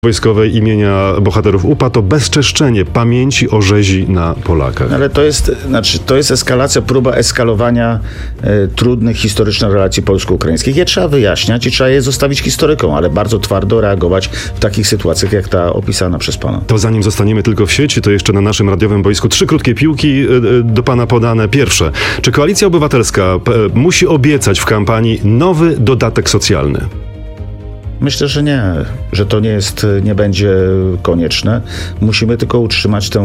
wojskowej imienia bohaterów UPA to bezczeszczenie pamięci o rzezi na Polakach. Ale to jest eskalacja, próba eskalowania trudnych historycznych relacji polsko-ukraińskich. Je trzeba wyjaśniać i trzeba je zostawić historykom, ale bardzo twardo reagować w takich sytuacjach, jak ta opisana przez pana. To zanim zostaniemy tylko w sieci, to jeszcze na naszym radiowym boisku 3 krótkie piłki do pana podane. Pierwsze, czy Koalicja Obywatelska musi obiecać w kampanii nowy dodatek socjalny? Myślę, że nie, że to nie będzie konieczne. Musimy tylko utrzymać tę